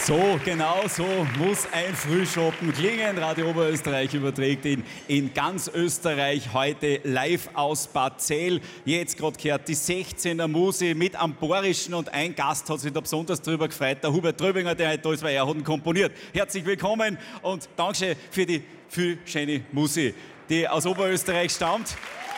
So, genau so muss ein Frühschoppen klingen. Radio Oberösterreich überträgt ihn in ganz Österreich heute live aus Bad Zell. Jetzt gerade gehört die 16er Musi mit Amborischen und ein Gast hat sich da besonders drüber gefreut, der Hubert Tröbinger, der heute da ist, weil er hat ihn komponiert. Herzlich willkommen und Dankeschön für die viel schöne Musi, die aus Oberösterreich stammt.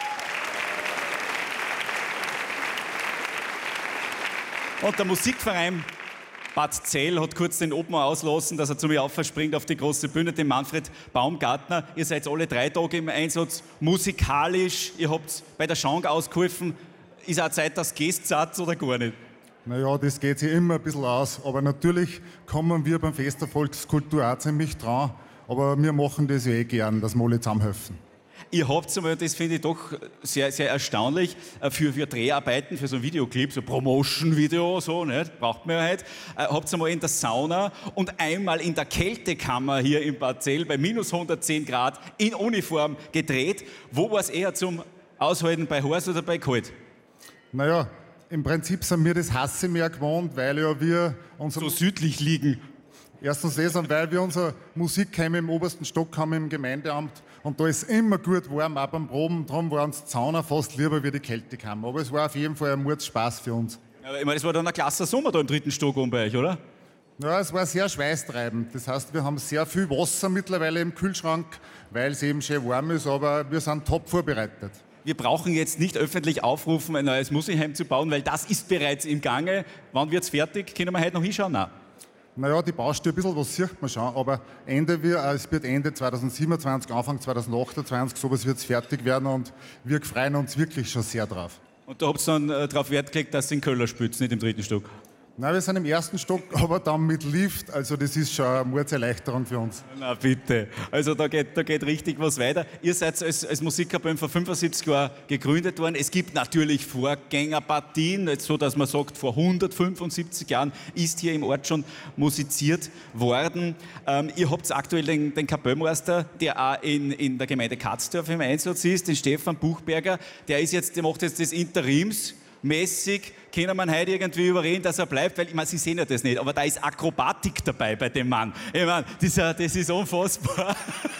Und der Musikverein Bad Zell hat kurz den Obmann auslassen, dass er zu mir aufspringt auf die große Bühne, den Manfred Baumgartner. Ihr seid alle 3 Tage im Einsatz, musikalisch, ihr habt bei der Schang ausgeholfen. Ist auch Zeit, dass Gestsatz oder gar nicht? Naja, das geht sich immer ein bisschen aus, aber natürlich kommen wir beim Fest der Volkskultur auch ziemlich dran, aber wir machen das ja eh gern, dass wir alle zusammenhelfen. Ihr habt einmal, das finde ich doch sehr, sehr erstaunlich, für Dreharbeiten, für so ein Videoclip, so Promotion-Video, so, nicht? Braucht man ja heute, habt ihr einmal in der Sauna und einmal in der Kältekammer hier in Bad Zell bei minus 110 Grad in Uniform gedreht. Wo war es eher zum Aushalten, bei heiß oder bei kalt? Naja, im Prinzip sind wir das Hassemeer gewohnt, weil ja wir so südlich liegen. Erstens das, und weil wir unsere Musikheim im obersten Stock haben im Gemeindeamt und da ist immer gut warm, auch beim Proben. Darum war uns die Sauna fast lieber wie die Kältekammer. Aber es war auf jeden Fall ein Mordspaß für uns. Aber ich meine, es war dann ein klasse Sommer da im 3. Stock oben bei euch, oder? Ja, es war sehr schweißtreibend. Das heißt, wir haben sehr viel Wasser mittlerweile im Kühlschrank, weil es eben schön warm ist, aber wir sind top vorbereitet. Wir brauchen jetzt nicht öffentlich aufrufen, ein neues Musikheim zu bauen, weil das ist bereits im Gange. Wann wird es fertig? Können wir heute noch hinschauen? Nein. Naja, die Baustelle ein bisschen, was sieht man schon, aber es wird Ende 2027, Anfang 2028, sowas wird es fertig werden und wir freuen uns wirklich schon sehr drauf. Und da habt ihr dann darauf Wert gelegt, dass ihr in Köller spielt, nicht im 3. Stock? Nein, wir sind im 1. Stock, aber dann mit Lift, also das ist schon eine Mordserleichterung für uns. Na bitte, also da geht richtig was weiter. Ihr seid als Musikverein vor 75 Jahren gegründet worden. Es gibt natürlich Vorgängerpartien, jetzt so, dass man sagt, vor 175 Jahren ist hier im Ort schon musiziert worden. Ihr habt aktuell den Kapellmeister, der auch in der Gemeinde Katzdorf im Einsatz ist, den Stefan Buchberger. Der macht jetzt das interimsmäßig. Können wir heute irgendwie überreden, dass er bleibt? Weil, ich meine, Sie sehen ja das nicht, aber da ist Akrobatik dabei bei dem Mann. Ich meine, das ist unfassbar.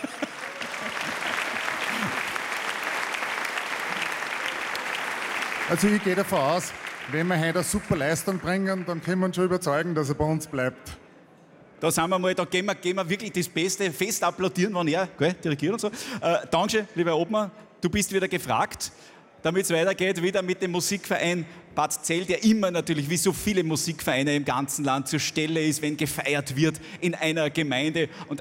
Also ich gehe davon aus, wenn wir heute eine super Leistung bringen, dann können wir uns schon überzeugen, dass er bei uns bleibt. Da sind wir mal, da gehen wir wirklich das Beste, fest applaudieren, wenn er dirigiert und so. Danke, lieber Obmann, du bist wieder gefragt. Damit es weitergeht, wieder mit dem Musikverein Bad Zell, der immer natürlich, wie so viele Musikvereine im ganzen Land, zur Stelle ist, wenn gefeiert wird in einer Gemeinde. Und